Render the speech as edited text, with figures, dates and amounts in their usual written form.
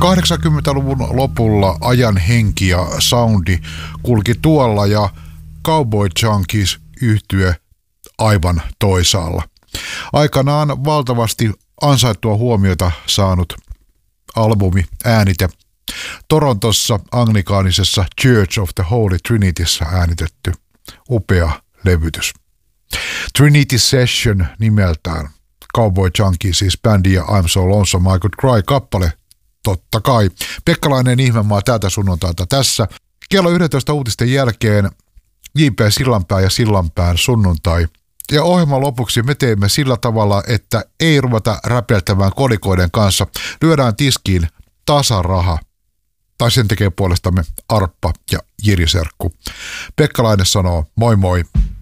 80-luvun lopulla ajan henki ja soundi kulki tuolla ja Cowboy Junkies -yhtye aivan toisaalla. Aikanaan valtavasti ansaittua huomiota saanut albumi äänite. Torontossa anglikaanisessa Church of the Holy Trinityssä äänitetty upea levytys. Trinity Session nimeltään. Cowboy Junkies siis bändi ja I'm So Lonesome I Could Cry -kappale. Totta kai. Pekkalainen ihmemaa täältä sunnuntailta tässä. Kello 11 uutisten jälkeen J.P. Sillanpää ja Sillanpään sunnuntai. Ja ohjelman lopuksi me teemme sillä tavalla, että ei ruveta räpeltämään kolikoiden kanssa. Lyödään tiskiin tasaraha. Tai sen tekee puolestamme Arppa ja Jiri Serkku. Pekkalainen sanoo moi moi.